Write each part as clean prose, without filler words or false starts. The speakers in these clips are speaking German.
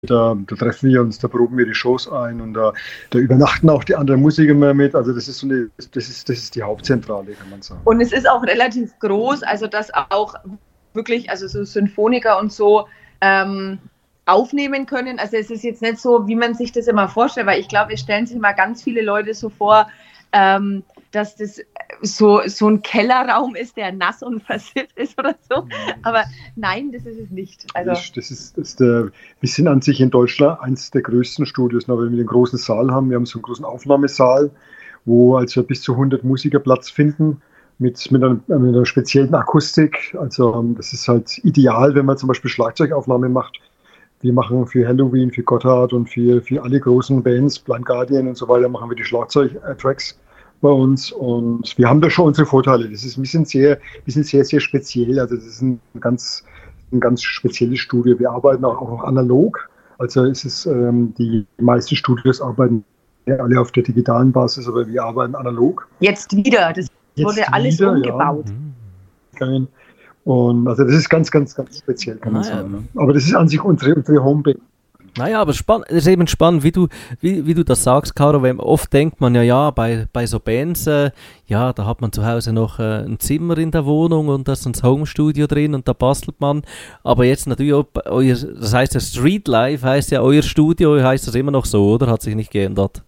da treffen wir uns, da proben wir die Shows ein und da übernachten auch die anderen Musiker mehr mit. Also das ist das ist die Hauptzentrale, kann man sagen. Und es ist auch relativ groß, also dass auch wirklich, also so Sinfoniker und so aufnehmen können. Also es ist jetzt nicht so, wie man sich das immer vorstellt, weil ich glaube, es stellen sich mal ganz viele Leute so vor, dass das so ein Kellerraum ist, der nass und versifft ist oder so. Aber nein, das ist es nicht. Also wir sind an sich in Deutschland eines der größten Studios, weil wir einen großen Saal haben. Wir haben so einen großen Aufnahmesaal, wo also bis zu 100 Musiker Platz finden mit einer speziellen Akustik. Also das ist halt ideal, wenn man zum Beispiel Schlagzeugaufnahme macht. Wir machen für Halloween, für Gotthard und für alle großen Bands, Blind Guardian und so weiter, machen wir die Schlagzeug-Tracks bei uns. Und wir haben da schon unsere Vorteile. Wir sind sehr, sehr speziell. Also das ist ein ganz spezielles Studio. Wir arbeiten auch analog. Also die meisten Studios arbeiten alle auf der digitalen Basis, aber wir arbeiten analog. Jetzt wieder. Das wurde alles wieder umgebaut. Ja. Und also das ist ganz speziell, kann man sagen. Aber das ist an sich unsere Homepage. Naja, aber es ist eben spannend, wie du das sagst, Caro, weil oft denkt man bei so Bands, da hat man zu Hause noch ein Zimmer in der Wohnung und da ist ein Homestudio drin und da bastelt man. Aber jetzt natürlich auch das heißt, das Street Life heißt ja, euer Studio heißt das immer noch so, oder? Hat sich nicht geändert?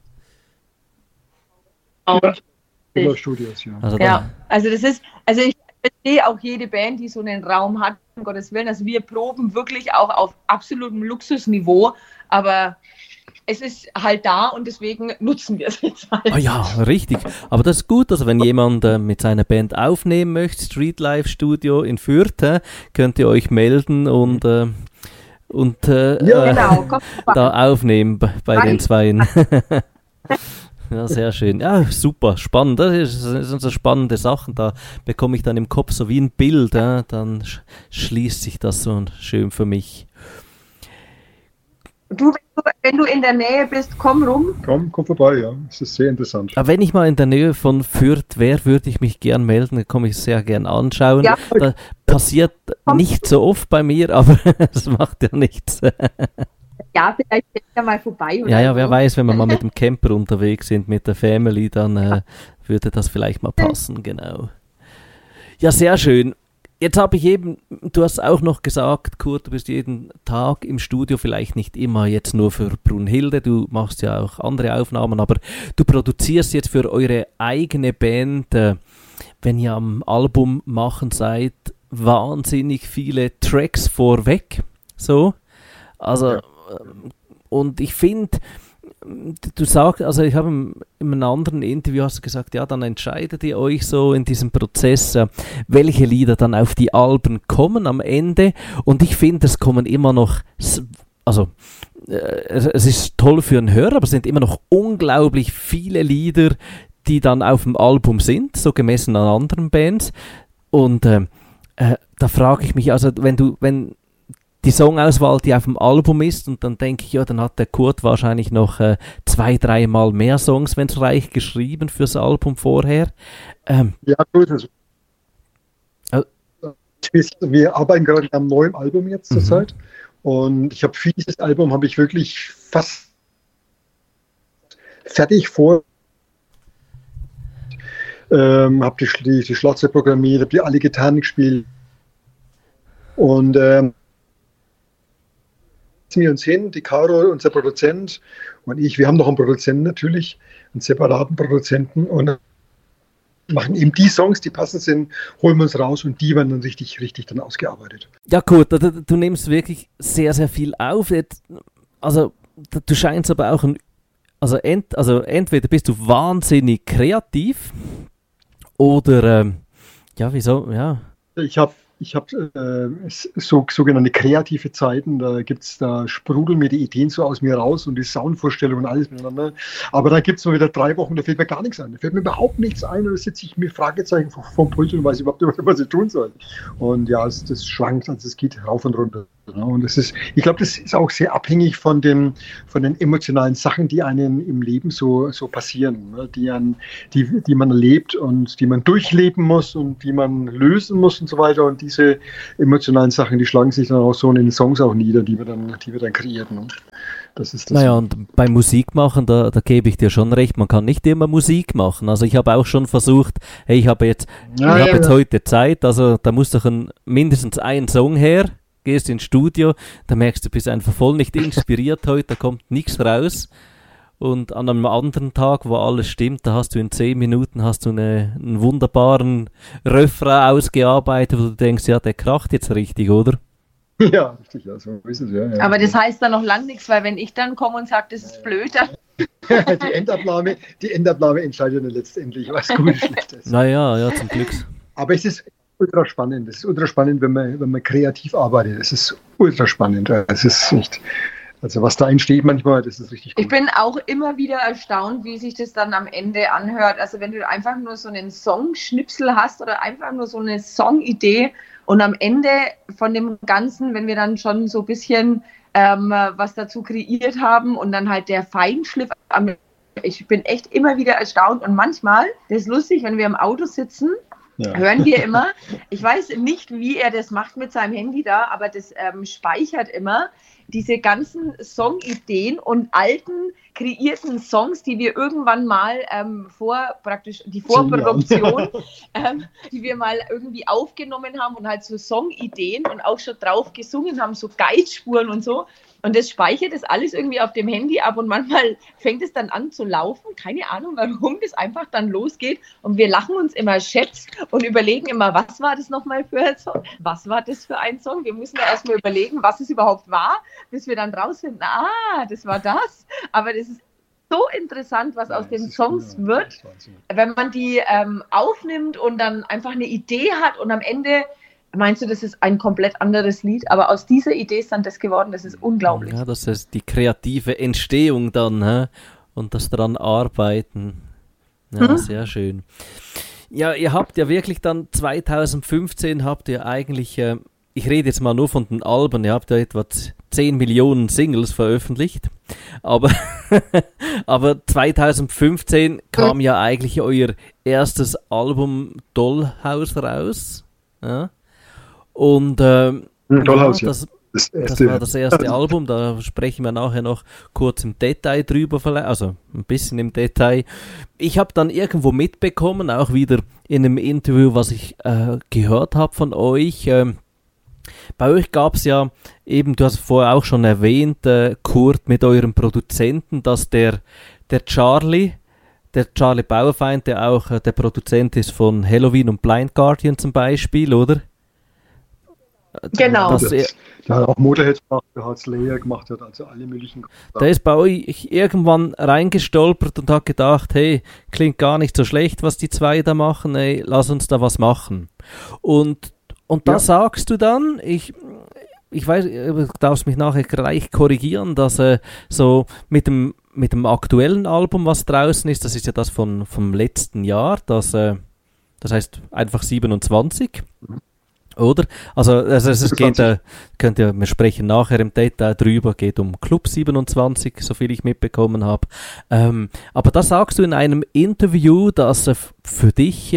Immer Studios, ja. Also ich verstehe auch jede Band, die so einen Raum hat, um Gottes Willen. Also wir proben wirklich auch auf absolutem Luxusniveau, aber es ist halt da und deswegen nutzen wir es jetzt halt. Ah ja, richtig. Aber das ist gut, also wenn jemand mit seiner Band aufnehmen möchte, Street Life Studio in Fürth, könnt ihr euch melden und da aufnehmen bei den Zweien. Ja, sehr schön. Ja, super, spannend. Das sind so spannende Sachen. Da bekomme ich dann im Kopf so wie ein Bild. Dann schließt sich das so schön für mich. Wenn du in der Nähe bist, komm rum. Komm vorbei, ja. Das ist sehr interessant. Aber wenn ich mal in der Nähe von Fürth wäre, würde ich mich gern melden. Da komme ich sehr gern anschauen. Ja. Das passiert nicht so oft bei mir, aber das macht ja nichts. Ja, vielleicht fährt er mal vorbei. Oder ja, wer weiß, wenn wir mal mit dem Camper unterwegs sind, mit der Family, dann würde das vielleicht mal passen, genau. Ja, sehr schön. Jetzt habe ich du hast auch noch gesagt, Kurt, du bist jeden Tag im Studio, vielleicht nicht immer jetzt nur für Brunhilde, du machst ja auch andere Aufnahmen, aber du produzierst jetzt für eure eigene Band, wenn ihr am Album machen seid, wahnsinnig viele Tracks vorweg, so, also... Und ich finde, du sagst, also ich habe in einem anderen Interview hast du gesagt, ja, dann entscheidet ihr euch so in diesem Prozess, welche Lieder dann auf die Alben kommen am Ende. Und ich finde, es kommen immer noch, also es ist toll für einen Hörer, aber es sind immer noch unglaublich viele Lieder, die dann auf dem Album sind, so gemessen an anderen Bands. Und da frage ich mich, also wenn die Songauswahl, die auf dem Album ist, und dann denke ich, ja, dann hat der Kurt wahrscheinlich noch 2-3 Mal mehr Songs, wenn es reicht, geschrieben fürs Album vorher. Ja, gut. Also, wir arbeiten gerade am neuen Album jetzt zurzeit und ich habe für dieses Album wirklich fast fertig vor. Habe die Schlagzeug programmiert, habe die alle Gitarren gespielt und wir uns hin, die Caro, unser Produzent und ich, wir haben noch einen Produzenten natürlich, einen separaten Produzenten und machen eben die Songs, die passend sind, holen wir uns raus und die werden dann richtig dann ausgearbeitet. Ja gut, du nimmst wirklich sehr, sehr viel auf. Also du scheinst aber auch entweder bist du wahnsinnig kreativ oder Ich habe sogenannte kreative Zeiten, da sprudeln mir die Ideen so aus mir raus und die Soundvorstellungen und alles miteinander. Aber da gibt es mal wieder 3 Wochen, da fällt mir gar nichts ein. Da fällt mir überhaupt nichts ein und da sitze ich mit Fragezeichen vom Pult und weiß überhaupt nicht, was ich tun soll. Und ja, das schwankt, also es geht rauf und runter. Ja, und ich glaube, das ist auch sehr abhängig von den emotionalen Sachen, die einem im Leben so passieren, ne? Die man erlebt und die man durchleben muss und die man lösen muss und so weiter. Und diese emotionalen Sachen, die schlagen sich dann auch so in den Songs auch nieder, die wir dann kreieren. Ne? Das ist das. Naja, und beim Musikmachen, da gebe ich dir schon recht, man kann nicht immer Musik machen. Also ich habe auch schon versucht, hey, ich habe jetzt heute Zeit, also da muss doch mindestens ein Song her. Gehst ins Studio, da merkst du, bist einfach voll nicht inspiriert heute, da kommt nichts raus. Und an einem anderen Tag, wo alles stimmt, da hast du in 10 Minuten einen wunderbaren Refrain ausgearbeitet, wo du denkst, ja, der kracht jetzt richtig, oder? Ja, richtig, ja, so ist es, ja. Aber das heißt dann noch lang nichts, weil wenn ich dann komme und sage, das ist blöd, dann... die Endabnahme entscheidet dann letztendlich, was gut und schlecht ist. Naja, ja, zum Glück. Aber es ist ultra spannend. Es ist ultra spannend, wenn man kreativ arbeitet. Es ist ultra spannend. Es ist nicht, also was da entsteht manchmal, das ist richtig gut. Ich bin auch immer wieder erstaunt, wie sich das dann am Ende anhört. Also wenn du einfach nur so einen Songschnipsel hast oder einfach nur so eine Songidee und am Ende von dem Ganzen, wenn wir dann schon so ein bisschen was dazu kreiert haben und dann halt der Feinschliff ich bin echt immer wieder erstaunt und manchmal, das ist lustig, wenn wir im Auto sitzen, hören wir immer, ich weiß nicht, wie er das macht mit seinem Handy da, aber das speichert immer diese ganzen Songideen und alten kreierten Songs, die wir irgendwann mal die Vorproduktion, die wir mal irgendwie aufgenommen haben und halt so Songideen und auch schon drauf gesungen haben, so Guidespuren und so. Und das speichert das alles irgendwie auf dem Handy ab und manchmal fängt es dann an zu laufen. Keine Ahnung, warum das einfach dann losgeht. Und wir lachen uns immer schätzt und überlegen immer, was war das nochmal für ein Song? Was war das für ein Song? Wir müssen ja erstmal überlegen, was es überhaupt war, bis wir dann rausfinden, das war das. Aber das ist so interessant, was aus den Songs wird, wenn man die aufnimmt und dann einfach eine Idee hat und am Ende meinst du, das ist ein komplett anderes Lied, aber aus dieser Idee ist dann das geworden, das ist unglaublich. Ja, das ist die kreative Entstehung dann, und das dran arbeiten. Ja, sehr schön. Ja, ihr habt ja wirklich dann 2015 habt ihr eigentlich, ich rede jetzt mal nur von den Alben, ihr habt ja etwa 10 Millionen Singles veröffentlicht, aber 2015 kam ja eigentlich euer erstes Album Dollhouse raus, ja? Und Dollhouse, das war das erste Album, da sprechen wir nachher noch kurz im Detail drüber, also ein bisschen im Detail. Ich habe dann irgendwo mitbekommen, auch wieder in einem Interview, was ich gehört habe von euch. Bei euch gab es ja eben, du hast vorher auch schon erwähnt, Kurt, mit eurem Produzenten, dass der Charlie Bauerfeind, der auch der Produzent ist von Halloween und Blind Guardian zum Beispiel, oder? Genau. Der hat auch Motorhead gemacht, der hat Slayer gemacht, der hat also alle möglichen... Der ist bei euch irgendwann reingestolpert und hat gedacht, hey, klingt gar nicht so schlecht, was die zwei da machen, hey, lass uns da was machen. Und da sagst du dann, ich weiß, du darfst mich nachher gleich korrigieren, dass so mit dem aktuellen Album, was draußen ist, das ist ja das vom letzten Jahr, das heißt einfach 27, oder? Also es geht, wir sprechen nachher im Detail drüber, geht um Club 27, so viel ich mitbekommen habe. Aber da sagst du in einem Interview, dass für dich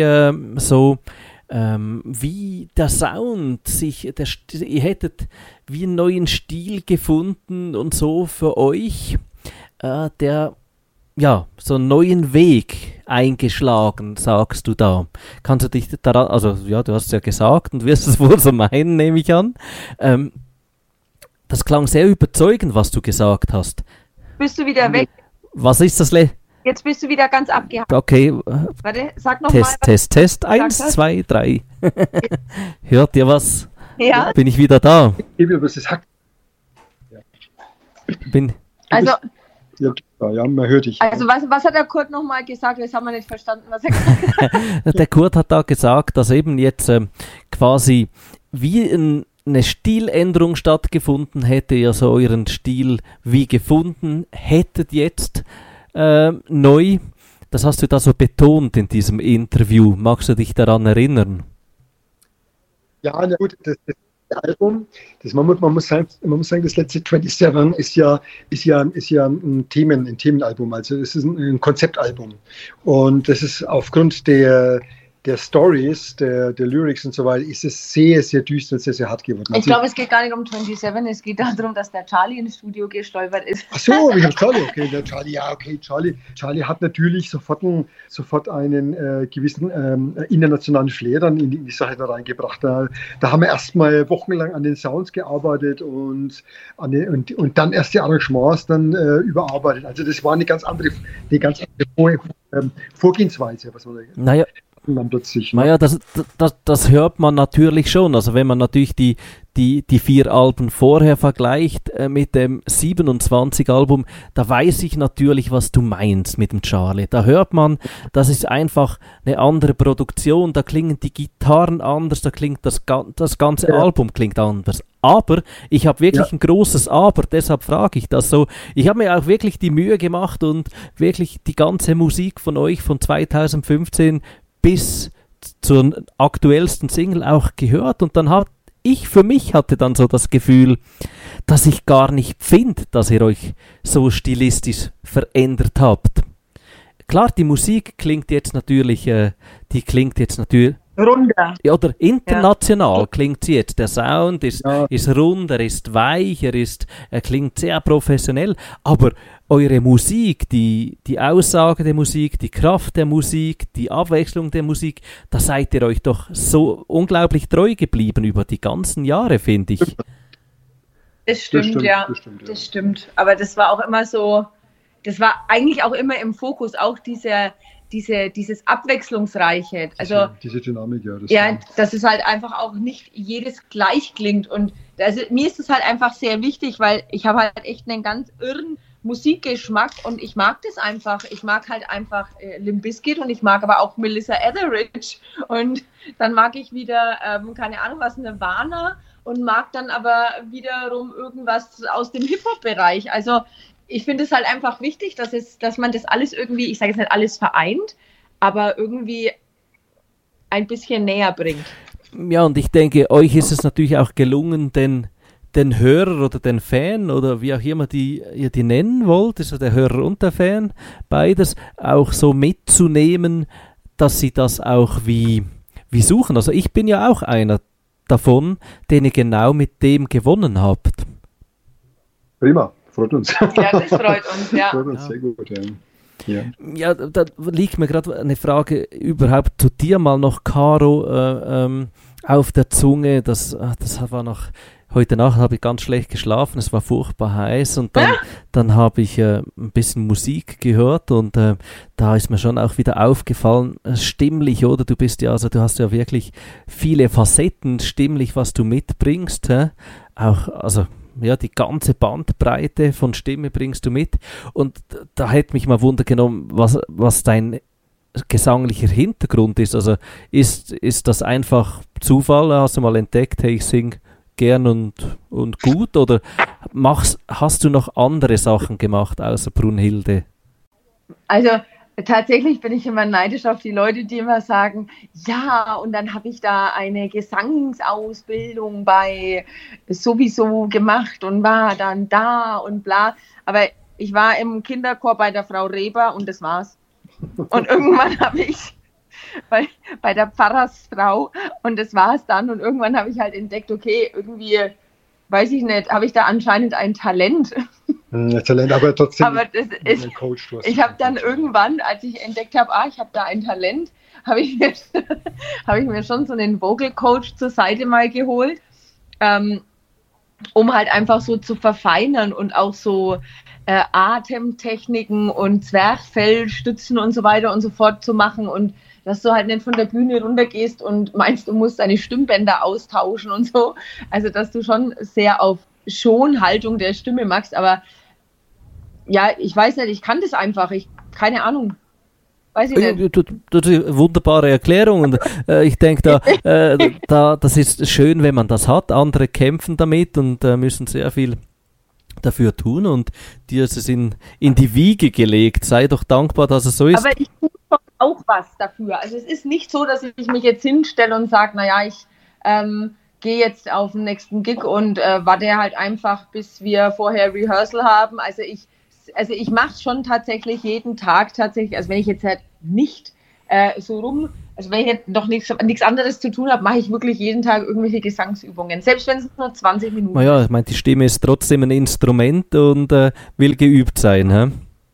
wie der Sound ihr hättet wie einen neuen Stil gefunden und so für euch, der so einen neuen Weg eingeschlagen, sagst du da. Kannst du dich daran, also ja, du hast es ja gesagt und wirst es wohl so meinen, nehme ich an. Das klang sehr überzeugend, was du gesagt hast. Bist du wieder weg? Was ist das? Jetzt bist du wieder ganz abgehakt. Okay. Warte, sag nochmal. Test. 1, 2, 3. Hört ihr was? Ja. Bin ich wieder da? Also... Ja, man hört dich. Also was hat der Kurt nochmal gesagt? Das haben wir nicht verstanden, was er gesagt hat. Der Kurt hat da gesagt, dass eben jetzt quasi wie eine Stiländerung stattgefunden hätte, ihr so euren Stil wie gefunden hättet jetzt neu. Das hast du da so betont in diesem Interview. Magst du dich daran erinnern? Ja, na gut, Album, man muss sagen, das letzte 27 ist ja ein Themenalbum, also es ist ein Konzeptalbum. Und das ist aufgrund der Stories, der Lyrics und so weiter, ist es sehr, sehr düster, sehr, sehr hart geworden. Ich glaube, es geht gar nicht um 27, es geht darum, dass der Charlie ins Studio gestolpert ist. Ach so, ich habe Charlie, okay, der Charlie, ja, okay, Charlie hat natürlich sofort einen gewissen internationalen Flair dann in die Sache da reingebracht. Da haben wir erstmal wochenlang an den Sounds gearbeitet und dann erst die Arrangements dann überarbeitet. Also das war eine ganz andere Vorgehensweise, was man naja. Plötzlich, Naja, das hört man natürlich schon. Also wenn man natürlich die 4 Alben vorher vergleicht mit dem 27-Album, da weiß ich natürlich, was du meinst mit dem Charlie. Da hört man, das ist einfach eine andere Produktion, da klingen die Gitarren anders, da klingt das ganze Album klingt anders. Aber ich habe wirklich ein großes Aber, deshalb frage ich das so. Ich habe mir auch wirklich die Mühe gemacht und wirklich die ganze Musik von euch von 2015 bis zur aktuellsten Single auch gehört und dann hatte dann so das Gefühl, dass ich gar nicht finde, dass ihr euch so stilistisch verändert habt. Klar, die Musik klingt jetzt natürlich runder. Ja, oder international klingt sie jetzt. Der Sound ist rund, er ist weich, er klingt sehr professionell, aber eure Musik, die Aussage der Musik, die Kraft der Musik, die Abwechslung der Musik, da seid ihr euch doch so unglaublich treu geblieben über die ganzen Jahre, finde ich. Das stimmt. Das stimmt. Aber das war auch immer so, das war eigentlich auch immer im Fokus, auch dieses Abwechslungsreiche. Also diese Dynamik, dass es halt einfach auch nicht jedes gleich klingt. Und also, mir ist es halt einfach sehr wichtig, weil ich habe halt echt einen ganz irren Musikgeschmack und ich mag das einfach. Ich mag halt einfach Limp Bizkit und ich mag aber auch Melissa Etheridge und dann mag ich wieder, keine Ahnung was, Nirvana und mag dann aber wiederum irgendwas aus dem Hip-Hop-Bereich. Also ich finde es halt einfach wichtig, dass man das alles irgendwie, ich sage jetzt nicht alles vereint, aber irgendwie ein bisschen näher bringt. Ja, und ich denke, euch ist es natürlich auch gelungen, den Hörer oder den Fan oder wie auch immer ihr die nennen wollt, also der Hörer und der Fan, beides auch so mitzunehmen, dass sie das auch wie suchen. Also ich bin ja auch einer davon, den ihr genau mit dem gewonnen habt. Prima, freut uns. Ja, das freut uns, ja. Freut uns sehr gut, ja. Ja, da liegt mir gerade eine Frage überhaupt zu dir mal noch, Caro, auf der Zunge. Das war noch... Heute Nacht habe ich ganz schlecht geschlafen, es war furchtbar heiß und dann habe ich ein bisschen Musik gehört und da ist mir schon auch wieder aufgefallen, stimmlich, oder? Du hast ja wirklich viele Facetten stimmlich, was du mitbringst, auch, also ja, die ganze Bandbreite von Stimme bringst du mit und da hätte mich mal Wunder genommen, was dein gesanglicher Hintergrund ist, also ist das einfach Zufall, hast du mal entdeckt, hey, ich singe gern und gut oder hast du noch andere Sachen gemacht außer Brunhilde? Also tatsächlich bin ich immer neidisch auf die Leute, die immer sagen, ja, und dann habe ich da eine Gesangsausbildung bei sowieso gemacht und war dann da und bla. Aber ich war im Kinderchor bei der Frau Reber und das war's. Und irgendwann habe ich bei der Pfarrersfrau und das war es dann und irgendwann habe ich halt entdeckt, okay, irgendwie, weiß ich nicht, habe ich da anscheinend ein Talent. Talent, aber trotzdem aber das ist, Coach, ich habe dann irgendwann, als ich entdeckt habe, ich habe da ein Talent, habe ich mir schon so einen Vocal Coach zur Seite mal geholt, um halt einfach so zu verfeinern und auch so Atemtechniken und Zwerchfellstützen und so weiter und so fort zu machen und dass du halt nicht von der Bühne runtergehst und meinst, du musst deine Stimmbänder austauschen und so. Also, dass du schon sehr auf Schonhaltung der Stimme machst. Aber ja, ich weiß nicht, ich kann das einfach. Keine Ahnung. Weiß ich nicht. Das ist eine wunderbare Erklärung. Und ich denke, das ist schön, wenn man das hat. Andere kämpfen damit und müssen sehr viel dafür tun. Und dir ist es in die Wiege gelegt. Sei doch dankbar, dass es so ist. Aber ich tue auch was dafür. Also es ist nicht so, dass ich mich jetzt hinstelle und sage, naja, ich gehe jetzt auf den nächsten Gig und warte halt einfach, bis wir vorher Rehearsal haben. Also ich mache es schon tatsächlich jeden Tag tatsächlich, also wenn ich jetzt halt nicht also wenn ich jetzt noch nichts anderes zu tun habe, mache ich wirklich jeden Tag irgendwelche Gesangsübungen, selbst wenn es nur 20 Minuten naja, ich meine, die Stimme ist trotzdem ein Instrument und will geübt sein, hä?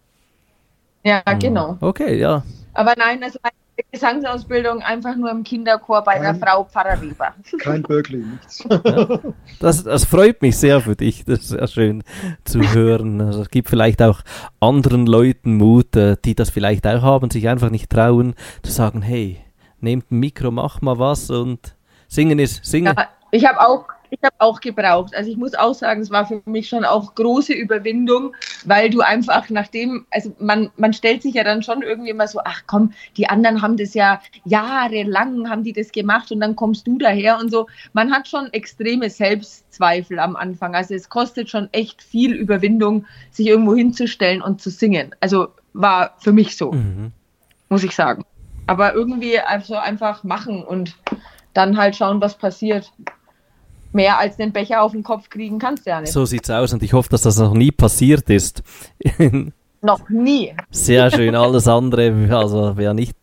Ja, genau. Okay, ja. Aber nein, also meine Gesangsausbildung einfach nur im Kinderchor bei der Frau Pfarrer Weber. Kein Berkeley, nichts. Ja, das freut mich sehr für dich, das ist sehr schön zu hören. Also es gibt vielleicht auch anderen Leuten Mut, die das vielleicht auch haben, sich einfach nicht trauen, zu sagen, hey, nehmt ein Mikro, mach mal was und singen ist singen. Ja, ich habe auch gebraucht. Also ich muss auch sagen, es war für mich schon auch große Überwindung, weil du einfach also man stellt sich ja dann schon irgendwie immer so, ach komm, die anderen haben das ja jahrelang, haben die das gemacht und dann kommst du daher und so. Man hat schon extreme Selbstzweifel am Anfang. Also es kostet schon echt viel Überwindung, sich irgendwo hinzustellen und zu singen. Also war für mich so, muss ich sagen. Aber irgendwie also einfach machen und dann halt schauen, was passiert. Mehr als den Becher auf den Kopf kriegen kannst du ja nicht. So sieht's aus und ich hoffe, dass das noch nie passiert ist. Noch nie. Sehr schön, alles andere, also wer nicht...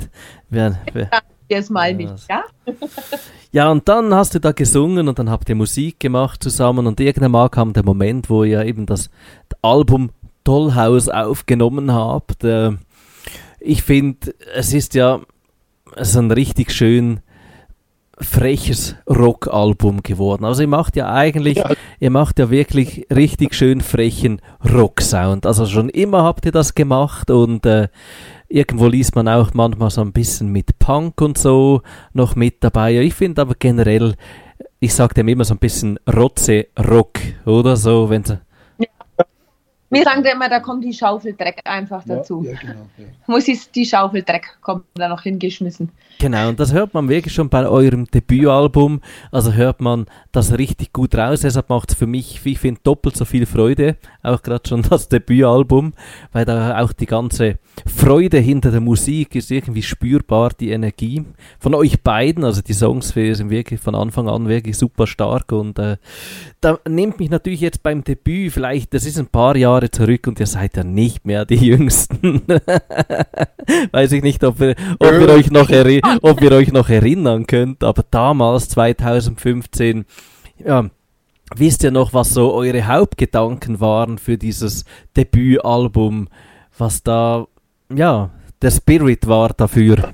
Jetzt mal nicht, ja? Ja, und dann hast du da gesungen und dann habt ihr Musik gemacht zusammen und irgendwann mal kam der Moment, wo ihr eben das Album Dollhouse aufgenommen habt. Ich finde, es ist ja so ein richtig schön freches Rockalbum geworden. Also ihr macht ja wirklich richtig schön frechen Rocksound. Also schon immer habt ihr das gemacht und irgendwo liest man auch manchmal so ein bisschen mit Punk und so noch mit dabei. Ich finde aber generell, ich sage dem immer so ein bisschen Rotze-Rock, oder so, wenn sie... Wir sagen ja immer, da kommt die Schaufel Dreck einfach dazu. Ja, genau, ja. Die Schaufel Dreck kommt da noch hingeschmissen. Genau, und das hört man wirklich schon bei eurem Debütalbum. Also hört man das richtig gut raus. Deshalb macht es für mich, ich finde, doppelt so viel Freude. Auch gerade schon das Debütalbum, weil da auch die ganze Freude hinter der Musik ist irgendwie spürbar, die Energie von euch beiden. Also die Songs sind wirklich von Anfang an wirklich super stark. Und da nimmt mich natürlich jetzt beim Debüt, vielleicht, das ist ein paar Jahre zurück und ihr seid ja nicht mehr die Jüngsten. Weiß ich nicht, ob ihr euch noch erinnern könnt, aber damals, 2015, ja, wisst ihr noch, was so eure Hauptgedanken waren für dieses Debütalbum, was da, ja, der Spirit war dafür?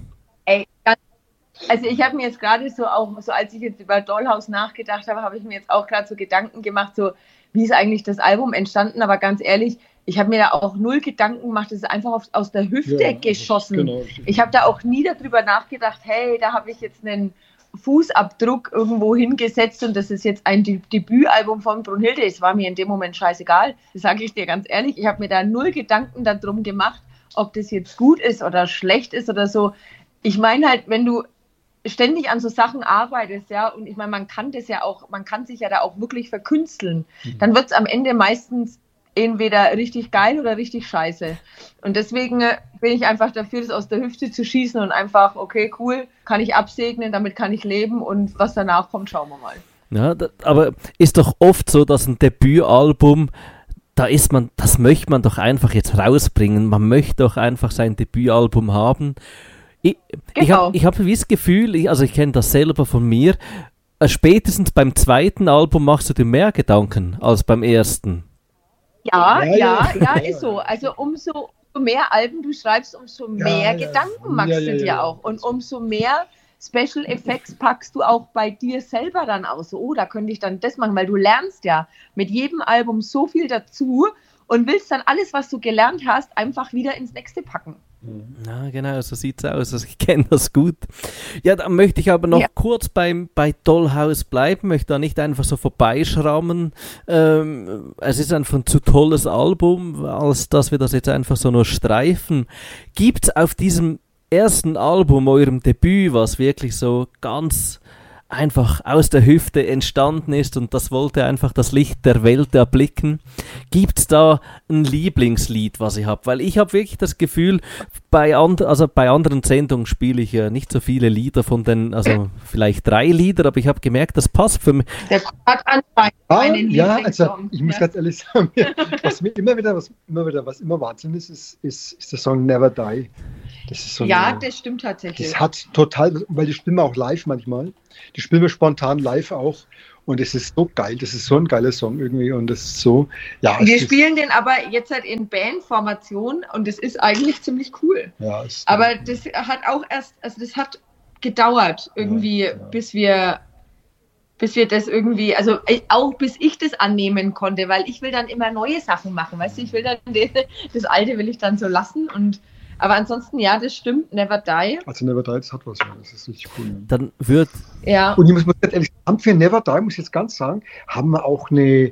Also ich habe mir jetzt gerade so als ich jetzt über Dollhouse nachgedacht habe, habe ich mir jetzt auch gerade so Gedanken gemacht, so wie ist eigentlich das Album entstanden, aber ganz ehrlich, ich habe mir da auch null Gedanken gemacht, das ist einfach aus der Hüfte geschossen. Genau. Ich habe da auch nie darüber nachgedacht, hey, da habe ich jetzt einen Fußabdruck irgendwo hingesetzt und das ist jetzt ein Debütalbum von Brunhilde. Es war mir in dem Moment scheißegal, das sage ich dir ganz ehrlich. Ich habe mir da null Gedanken darum gemacht, ob das jetzt gut ist oder schlecht ist oder so. Ich meine halt, wenn du ständig an so Sachen arbeitest, ja, und ich meine, man kann sich ja da auch wirklich verkünsteln, dann wird es am Ende meistens entweder richtig geil oder richtig scheiße. Und deswegen bin ich einfach dafür, das aus der Hüfte zu schießen und einfach, okay, cool, kann ich absegnen, damit kann ich leben und was danach kommt, schauen wir mal. Ja, aber ist doch oft so, dass ein Debütalbum, das möchte man doch einfach jetzt rausbringen. Man möchte doch einfach sein Debütalbum haben. Ich habe das Gefühl, ich kenne das selber von mir, spätestens beim zweiten Album machst du dir mehr Gedanken als beim ersten. Ja, ist so. Also umso mehr Alben du schreibst, umso mehr Gedanken machst du dir auch. Und umso mehr Special Effects packst du auch bei dir selber dann aus. So, da könnte ich dann das machen, weil du lernst ja mit jedem Album so viel dazu und willst dann alles, was du gelernt hast, einfach wieder ins nächste packen. Ja, genau, so sieht's aus. Also ich kenne das gut. Ja, dann möchte ich aber noch kurz bei Dollhouse bleiben, möchte da nicht einfach so vorbeischrammen. Es ist einfach ein zu tolles Album, als dass wir das jetzt einfach so nur streifen. Gibt's auf diesem ersten Album, eurem Debüt, was wirklich so ganz einfach aus der Hüfte entstanden ist und das wollte einfach das Licht der Welt erblicken. Gibt's da ein Lieblingslied, was ihr habt? Weil ich habe wirklich das Gefühl, bei anderen Sendungen spiele ich ja nicht so viele Lieder von den, also vielleicht 3 Lieder, aber ich habe gemerkt, das passt für mich. Der hat anscheinend einen ja, also Lieblingssong. ich muss ganz ehrlich sagen, was immer Wahnsinn ist der Song Never Die. Das ist so das stimmt tatsächlich. Das hat total, weil die spielen wir auch live manchmal. Die spielen wir spontan live auch. Und es ist so geil, das ist so ein geiler Song irgendwie und das ist so, ja. Wir spielen den aber jetzt halt in Bandformation und das ist eigentlich ziemlich cool. Ja, aber das hat auch das hat gedauert irgendwie, bis wir das irgendwie, also auch bis ich das annehmen konnte, weil ich will dann immer neue Sachen machen, weißt du, ich will dann das Alte will ich dann so lassen aber ansonsten, ja, das stimmt, Never Die. Also Never Die, das hat was, das ist richtig cool. Dann wird... Ja. Und ich muss ganz ehrlich sagen, für Never Die, muss ich jetzt ganz sagen, haben wir auch ein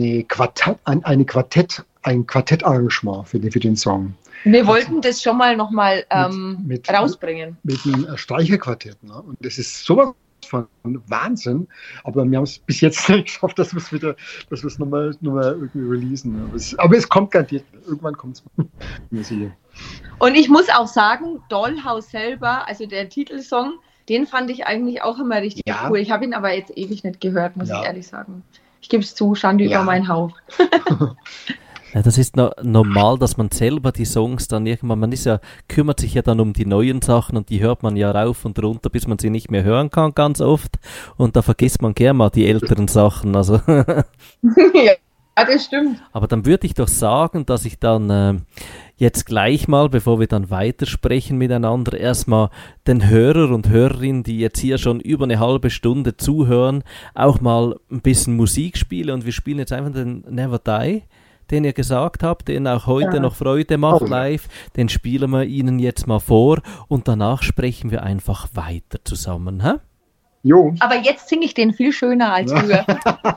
Quartettarrangement für den Song. Wir wollten das schon mal nochmal rausbringen. Mit einem Streicherquartett. Ne? Und das ist sowas von Wahnsinn, aber wir haben es bis jetzt nicht geschafft, dass wir es nochmal irgendwie releasen. Aber es kommt garantiert, irgendwann kommt es. Und ich muss auch sagen, Dollhouse selber, also der Titelsong, den fand ich eigentlich auch immer richtig cool. Ich habe ihn aber jetzt ewig nicht gehört, muss ich ehrlich sagen. Ich gebe es zu, Schande über meinen Haupt. Ja, das ist normal, dass man selber die Songs dann irgendwann, kümmert sich ja dann um die neuen Sachen und die hört man ja rauf und runter, bis man sie nicht mehr hören kann, ganz oft. Und da vergisst man gerne mal die älteren Sachen. Also. Ja, das stimmt. Aber dann würde ich doch sagen, dass ich dann jetzt gleich mal, bevor wir dann weitersprechen miteinander, erstmal den Hörer und Hörerinnen, die jetzt hier schon über eine halbe Stunde zuhören, auch mal ein bisschen Musik spiele. Und wir spielen jetzt einfach den Never Die, den ihr gesagt habt, den auch heute noch Freude macht live, den spielen wir Ihnen jetzt mal vor und danach sprechen wir einfach weiter zusammen. Hä? Jo. Aber jetzt singe ich den viel schöner als früher.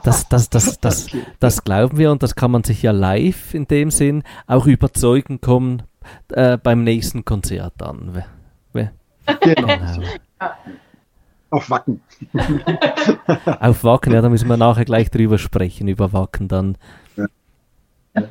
Das glauben wir und das kann man sich ja live in dem Sinn auch überzeugen kommen beim nächsten Konzert an. Genau. Auf Wacken. Auf Wacken, ja, da müssen wir nachher gleich drüber sprechen, über Wacken dann.